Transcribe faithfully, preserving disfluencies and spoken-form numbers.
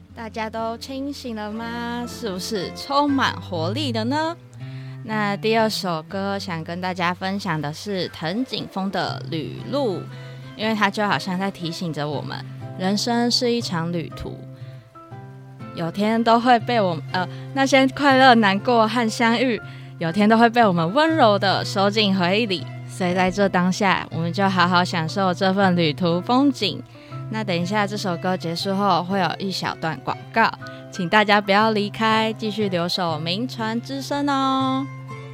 大家都清醒了吗？是不是充满活力的呢？那第二首歌想跟大家分享的是藤井风的《旅路》，因为它就好像在提醒着我们，人生是一场旅途，有天都会被我们呃那些快乐、难过和相遇，有天都会被我们温柔的收进回忆里。所以在这当下，我们就好好享受这份旅途风景。那等一下这首歌结束后，会有一小段广告，请大家不要离开，继续留守名传之声哦。